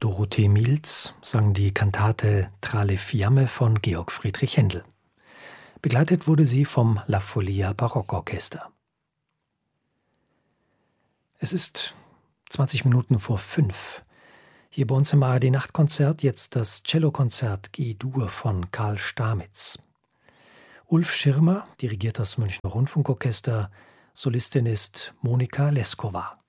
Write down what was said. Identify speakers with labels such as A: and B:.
A: Dorothee Mielz sang die Kantate Tra le fiamme von Georg Friedrich Händel. Begleitet wurde sie vom La Folia Barockorchester. Es ist 20 Minuten vor 5. Hier bei uns im ARD-Nachtkonzert jetzt das Cellokonzert G-Dur von Karl Stamitz. Ulf Schirmer dirigiert das Münchner Rundfunkorchester, Solistin ist Monika Leskova.